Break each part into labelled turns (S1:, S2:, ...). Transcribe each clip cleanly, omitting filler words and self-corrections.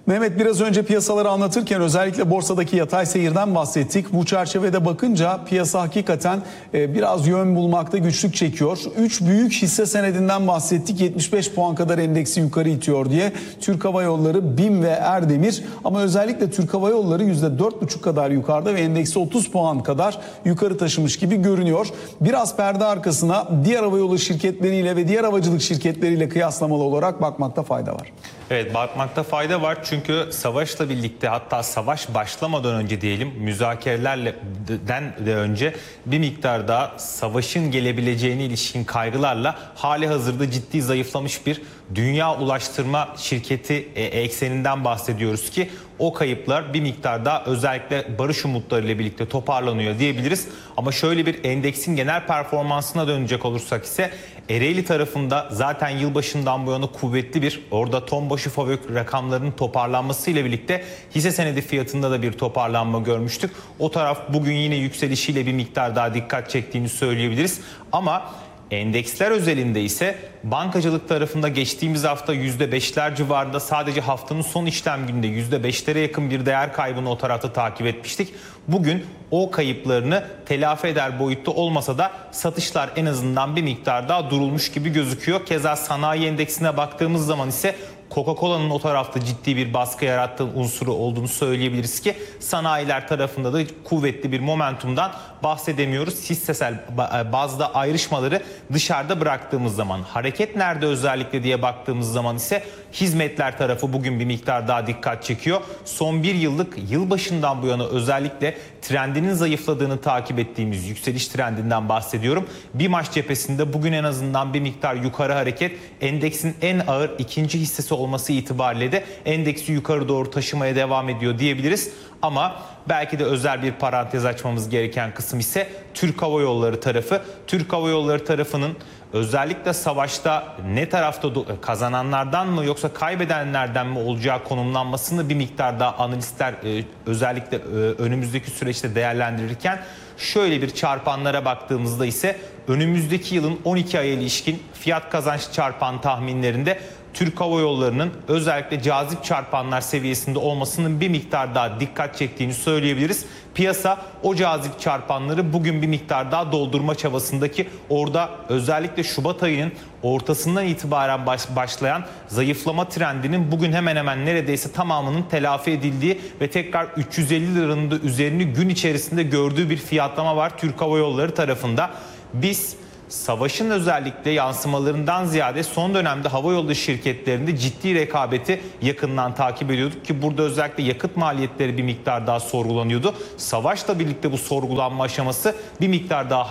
S1: Mehmet, biraz önce piyasaları anlatırken özellikle borsadaki yatay seyirden bahsettik. Bu çerçevede bakınca piyasa hakikaten biraz yön bulmakta güçlük çekiyor. 3 büyük hisse senedinden bahsettik. 75 puan kadar endeksi yukarı itiyor diye. Türk Hava Yolları, BİM ve Erdemir. Ama özellikle Türk Hava Yolları %4,5 kadar yukarıda ve endeksi 30 puan kadar yukarı taşımış gibi görünüyor. Biraz perde arkasına diğer havayolu şirketleriyle ve diğer havacılık şirketleriyle kıyaslamalı olarak bakmakta fayda var.
S2: Evet, bakmakta fayda var çünkü savaşla birlikte, hatta savaş başlamadan önce diyelim, müzakerelerden de önce bir miktar daha savaşın gelebileceğine ilişkin kaygılarla hali hazırda ciddi zayıflamış bir dünya ulaştırma şirketi ekseninden bahsediyoruz ki o kayıplar bir miktar daha özellikle barış umutlarıyla birlikte toparlanıyor diyebiliriz. Ama şöyle bir endeksin genel performansına dönecek olursak ise Ereğli tarafında zaten yılbaşından bu yana kuvvetli bir, orada ton başı fabrik rakamlarının toparlanmasıyla birlikte hisse senedi fiyatında da bir toparlanma görmüştük. O taraf bugün yine yükselişiyle bir miktar daha dikkat çektiğini söyleyebiliriz. Ama endeksler özelinde ise bankacılık tarafında geçtiğimiz hafta %5'ler civarında, sadece haftanın son işlem gününde %5'lere yakın bir değer kaybını o tarafta takip etmiştik. Bugün o kayıplarını telafi eder boyutta olmasa da satışlar en azından bir miktar daha durulmuş gibi gözüküyor. Keza sanayi endeksine baktığımız zaman ise Coca-Cola'nın o tarafta ciddi bir baskı yarattığı unsuru olduğunu söyleyebiliriz ki sanayiler tarafında da kuvvetli bir momentumdan bahsedemiyoruz. Hissesel bazda ayrışmaları dışarıda bıraktığımız zaman, hareket nerede özellikle diye baktığımız zaman ise hizmetler tarafı bugün bir miktar daha dikkat çekiyor. Son bir yıllık, yılbaşından bu yana özellikle trendinin zayıfladığını takip ettiğimiz yükseliş trendinden bahsediyorum. BİMAŞ cephesinde bugün en azından bir miktar yukarı hareket, endeksin en ağır ikinci hissesi olması itibariyle de endeksi yukarı doğru taşımaya devam ediyor diyebiliriz. Ama belki de özel bir parantez açmamız gereken kısım ise Türk Hava Yolları tarafı. Türk Hava Yolları tarafının özellikle savaşta ne tarafta kazananlardan mı yoksa kaybedenlerden mi olacağı konumlanmasını bir miktar daha analistler özellikle önümüzdeki süreçte değerlendirirken şöyle bir çarpanlara baktığımızda ise önümüzdeki yılın 12 aya ilişkin fiyat kazanç çarpan tahminlerinde Türk Hava Yolları'nın özellikle cazip çarpanlar seviyesinde olmasının bir miktar daha dikkat çektiğini söyleyebiliriz. Piyasa o cazip çarpanları bugün bir miktar daha doldurma çabasındaki, orada özellikle Şubat ayının ortasından itibaren başlayan zayıflama trendinin bugün hemen hemen neredeyse tamamının telafi edildiği ve tekrar 350 liranın da üzerini gün içerisinde gördüğü bir fiyatlama var Türk Hava Yolları tarafında. Biz savaşın özellikle yansımalarından ziyade son dönemde havayolu şirketlerinde ciddi rekabeti yakından takip ediyorduk ki burada özellikle yakıt maliyetleri bir miktar daha sorgulanıyordu. Savaşla birlikte bu sorgulanma aşaması bir miktar daha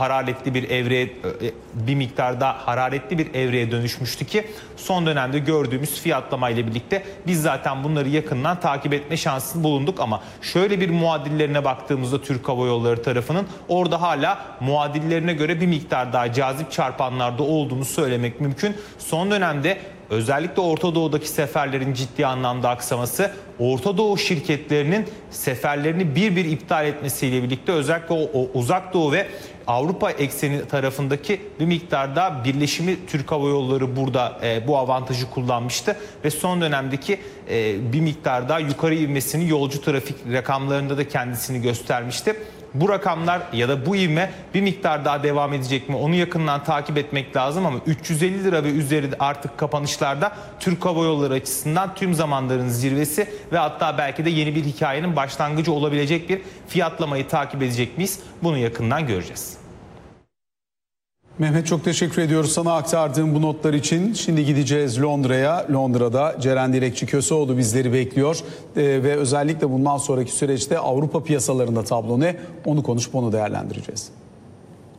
S2: hararetli bir evreye dönüşmüştü ki son dönemde gördüğümüz fiyatlamayla birlikte biz zaten bunları yakından takip etme şansını bulunduk. Ama şöyle bir muadillerine baktığımızda Türk Hava Yolları tarafının orada hala muadillerine göre bir miktar daha cazip çarpanlarda olduğunu söylemek mümkün. Son dönemde özellikle Orta Doğu'daki seferlerin ciddi anlamda aksaması, Orta Doğu şirketlerinin seferlerini bir iptal etmesiyle birlikte özellikle o Uzak Doğu ve Avrupa ekseni tarafındaki bir miktar daha birleşimi Türk Hava Yolları burada bu avantajı kullanmıştı ve son dönemdeki bir miktar daha yukarı ivmesini yolcu trafik rakamlarında da kendisini göstermişti. Bu rakamlar ya da bu ivme bir miktar daha devam edecek mi? Onu yakından takip etmek lazım ama 350 lira ve üzeri artık kapanışlarda Türk Hava Yolları açısından tüm zamanların zirvesi ve hatta belki de yeni bir hikayenin başlangıcı olabilecek bir fiyatlamayı takip edecek miyiz? Bunu yakından göreceğiz.
S1: Mehmet, çok teşekkür ediyoruz sana aktardığım bu notlar için. Şimdi gideceğiz Londra'ya. Londra'da Ceren Direkçi-Köseoğlu bizleri bekliyor. Ve özellikle bundan sonraki süreçte Avrupa piyasalarında tablo ne? Onu konuşup onu değerlendireceğiz.